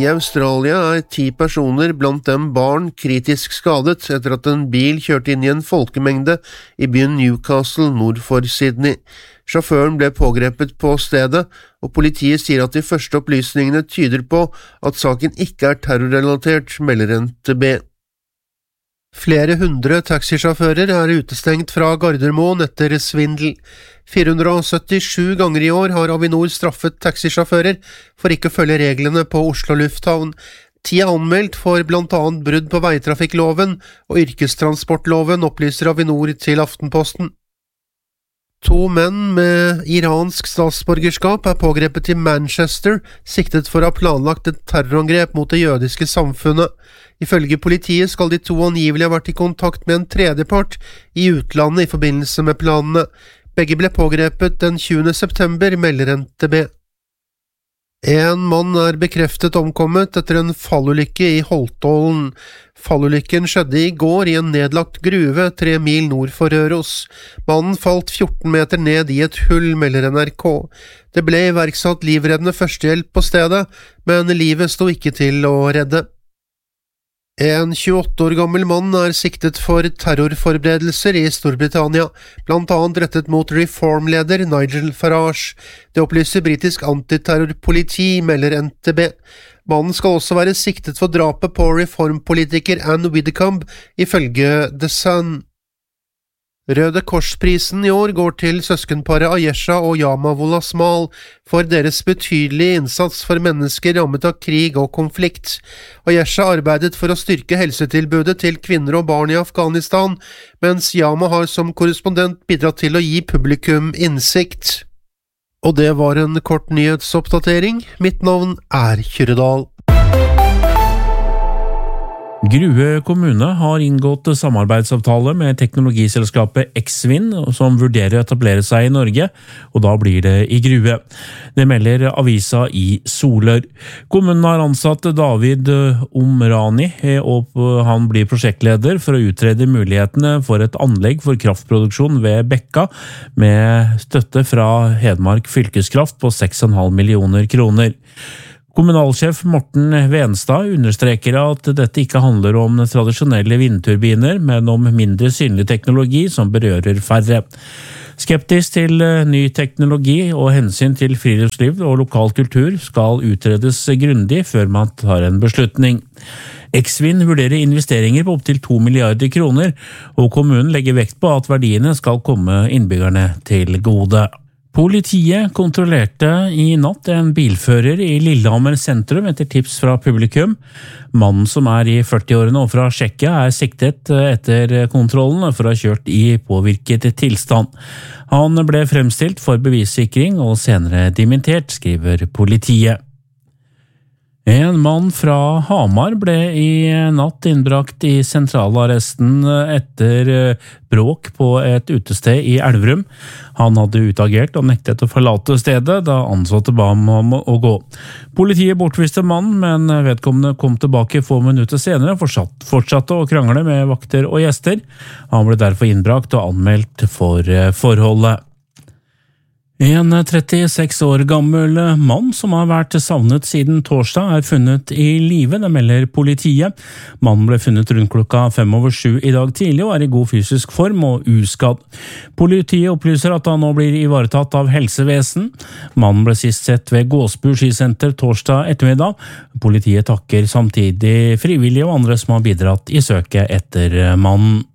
I Australia 10 personer, blant dem barn, kritisk skadet etter at en bil kjørte inn I en folkemengde I byen Newcastle nord for Sydney. Sjåføren ble pågrepet på stedet, og politiet sier at de første opplysningene tyder på at saken ikke terrorrelatert, melder NTB. Flere hundre taxisjåfører utestengt fra Gardermoen etter svindel. 477 ganger I år har Avinor straffet taxisjåfører for ikke å følge reglene på Oslo lufthavn. 10 anmeldt for blant annet brudd på veitrafikkloven og yrkestransportloven, opplyser Avinor til Aftenposten. 2 menn med iransk statsborgerskap pågrepet I Manchester, siktet for å ha planlagt et terrorangrep mot det jødiske samfunnet. Ifølge politiet skal de 2 angivelig ha vært I kontakt med en tredjepart I utlandet I forbindelse med planene. Begge ble pågrepet den 20. september, melder NTB. En mann bekreftet omkommet etter en fallulykke I Holtålen. Fallulykken skjedde I går I en nedlagt gruve 3 mil nord for Røros. Mannen falt 14 meter ned I et hull, melder NRK. Det ble iverksatt livreddende førstehjelp på stedet, men livet sto ikke til å redde. En 28 år gammel mann siktet for terrorforberedelser I Storbritannia, blant annet rettet mot reformleder Nigel Farage. Det opplyser britisk antiterrorpoliti, melder NTB. Mannen skal også være siktet for drapet på reformpolitiker Anne Widdecombe, ifølge The Sun. Røde Korsprisen I år går til søskenparet Ayesha og Yama Wolasmal for deres betydelige innsats for mennesker rammet av krig og konflikt. Ayesha arbeidet for å styrke helsetilbudet til kvinner og barn I Afghanistan, mens Yama har som korrespondent bidratt til å gi publikum innsikt. Og det var en kort nyhetsoppdatering. Mitt navn Kyrredal. Grue kommune har inngått samarbeidsavtale med teknologiselskapet Xwin, som vurderer å etablere seg I Norge, og da blir det I Grue. Det melder avisa I Solør. Kommunen har ansatt David Omrani, og han blir prosjektleder for å utrede mulighetene for et anlegg for kraftproduksjon ved Bekka, med støtte fra Hedmark Fylkeskraft på 6,5 millioner kroner. Kommunalsjef Morten Venstad understreker at dette ikke handler om tradisjonelle vindturbiner, men om mindre synlig teknologi som berører færre. Skeptisk til ny teknologi og hensyn til friluftsliv og lokal kultur skal utredes grundig før man tar en beslutning. Xwin vurderer investeringer på opptil 2 milliarder kroner, og kommunen legger vekt på at verdiene skal komme innbyggerne til gode. Politiet kontrollerte I natt en bilfører I Lillehammer sentrum etter tips fra publikum. Mannen som I 40-årene og fra Tsjekkia siktet etter kontrollen for å ha kjørt I påvirket tilstand. Han ble fremstilt for bevissikring og senere dimentert, skriver politiet. En mann fra Hamar ble I natt innbrakt I sentralarresten etter bråk på et utested I Elverum. Han hadde utagert og nektet å forlate stedet da ansatte ba ham om å gå. Politiet bortviste mannen, men vedkommende kom tilbake få minutter senere og fortsatte å krangle med vakter og gjester. Han ble derfor innbrakt og anmeldt for forholdet. En 36 år gammel mann som har vært savnet siden torsdag funnet I live, det melder politiet. Mannen ble funnet rundt klokka 6:05 I dag tidlig og I god fysisk form og uskadd. Politiet opplyser at han nå blir ivaretatt av helsevesen. Mannen ble sist sett ved Gåsbu skisenter torsdag ettermiddag. Politiet takker samtidig frivillige og andre som har bidratt I søket etter mannen.